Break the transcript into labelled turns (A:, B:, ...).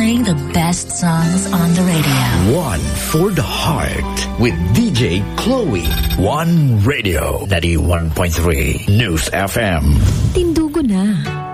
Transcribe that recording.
A: playing the best songs on the radio.
B: One for the heart with DJ Chloe. One Radio 91.3 News FM.
C: Tindugo na.